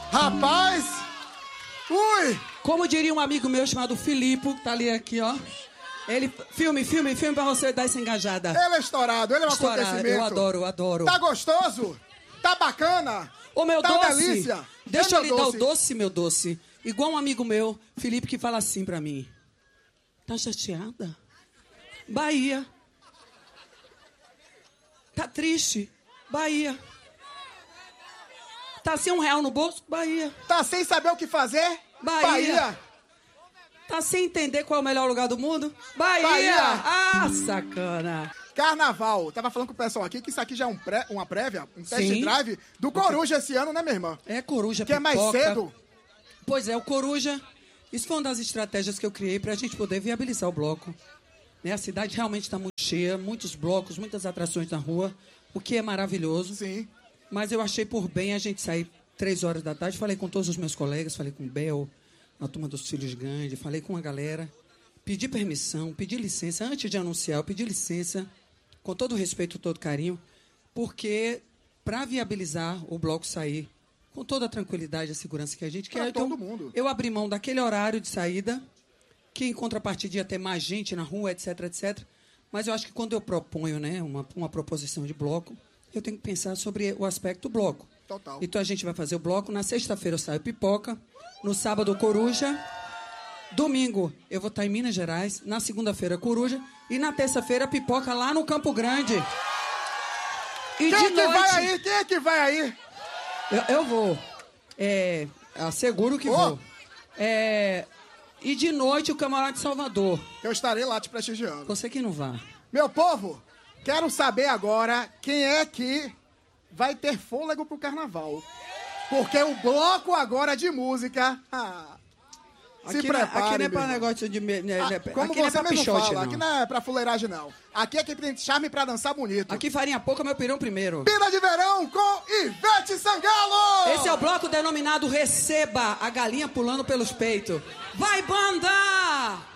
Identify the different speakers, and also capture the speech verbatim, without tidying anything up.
Speaker 1: Rapaz! Ui!
Speaker 2: Como diria um amigo meu chamado Filipe, tá ali aqui, ó. Ele, filme, filme, filme pra você dar essa engajada.
Speaker 1: Ele é estourado, ele é um
Speaker 2: Estourado,
Speaker 1: acontecimento.
Speaker 2: eu adoro, eu adoro.
Speaker 1: Tá gostoso? Tá bacana?
Speaker 2: Ô, meu
Speaker 1: tá
Speaker 2: doce!
Speaker 1: Uma delícia?
Speaker 2: Deixa
Speaker 1: é
Speaker 2: eu lhe dar o doce, meu doce. Igual um amigo meu, Felipe, que fala assim pra mim. Tá chateada? Bahia. Tá triste? Bahia. Tá sem um real no bolso? Bahia.
Speaker 1: Tá sem saber o que fazer?
Speaker 2: Bahia.
Speaker 1: Bahia.
Speaker 2: Tá sem entender qual é o melhor lugar do mundo? Bahia!
Speaker 1: Bahia.
Speaker 2: Ah, sacana!
Speaker 1: Carnaval. Tava falando com o pessoal aqui que isso aqui já é um pré, uma prévia, um test
Speaker 2: Sim.
Speaker 1: drive do Coruja esse ano, né, minha irmã?
Speaker 2: É, Coruja,
Speaker 1: Que
Speaker 2: pipoca.
Speaker 1: é mais cedo.
Speaker 2: Pois é, o Coruja... Isso foi uma das estratégias que eu criei pra gente poder viabilizar o bloco. Né? A cidade realmente está muito cheia, muitos blocos, muitas atrações na rua, o que é maravilhoso.
Speaker 1: Sim.
Speaker 2: Mas eu achei por bem a gente sair três horas da tarde, falei com todos os meus colegas, falei com o Bel, a turma dos Filhos Gandhi, falei com a galera, pedi permissão, pedi licença, antes de anunciar, eu pedi licença, com todo o respeito, todo carinho, porque para viabilizar o bloco sair com toda a tranquilidade e a segurança que a gente quer,
Speaker 1: Pra
Speaker 2: então,
Speaker 1: todo mundo.
Speaker 2: eu abri mão daquele horário de saída, que em contrapartida ia ter mais gente na rua, etc, etcétera. Mas eu acho que quando eu proponho, né, uma, uma proposição de bloco, eu tenho que pensar sobre o aspecto bloco.
Speaker 1: Total.
Speaker 2: Então a gente vai fazer o bloco. Na sexta-feira eu saio pipoca. No sábado, Coruja. Domingo eu vou estar em Minas Gerais. Na segunda-feira, Coruja. E na terça-feira, pipoca lá no Campo Grande. E
Speaker 1: Quem
Speaker 2: de
Speaker 1: é que
Speaker 2: noite...
Speaker 1: vai aí? Quem é que vai aí?
Speaker 2: Eu, eu vou. É, asseguro que
Speaker 1: Oh.
Speaker 2: vou. É, e de noite, o Camarote de Salvador.
Speaker 1: Eu estarei lá te prestigiando.
Speaker 2: Você que não vá.
Speaker 1: Meu povo, quero saber agora quem é que vai ter fôlego pro carnaval. Porque o bloco agora de música... Ah, se
Speaker 2: Aqui,
Speaker 1: prepare,
Speaker 2: aqui não é
Speaker 1: meu
Speaker 2: pra
Speaker 1: irmão.
Speaker 2: negócio de... Né,
Speaker 1: Ah,
Speaker 2: né,
Speaker 1: como
Speaker 2: aqui não é
Speaker 1: você
Speaker 2: pra
Speaker 1: mesmo
Speaker 2: pichote,
Speaker 1: fala,
Speaker 2: não.
Speaker 1: aqui não é pra fuleiragem, não. Aqui é quem tem charme pra dançar bonito.
Speaker 2: Aqui farinha pouca, meu pirão primeiro.
Speaker 1: Pira de Verão com Ivete Sangalo!
Speaker 2: Esse é o bloco denominado Receba a galinha pulando pelos peitos. Vai, banda!